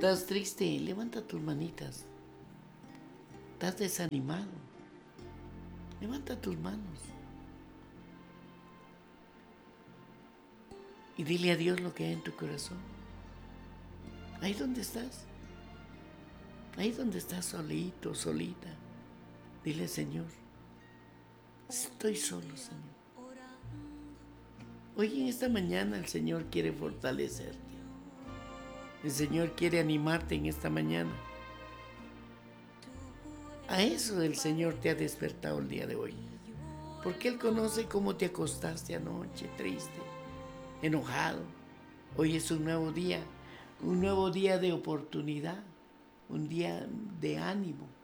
¿Estás triste? Levanta tus manitas. ¿Estás desanimado? Levanta tus manos. Y dile a Dios lo que hay en tu corazón. Ahí donde estás. Ahí donde estás solito, solita. Dile, Señor, estoy solo, Señor. Hoy en esta mañana el Señor quiere fortalecerte. El Señor quiere animarte en esta mañana. A eso el Señor te ha despertado el día de hoy. Porque Él conoce cómo te acostaste anoche, triste, enojado. Hoy es un nuevo día de oportunidad, un día de ánimo.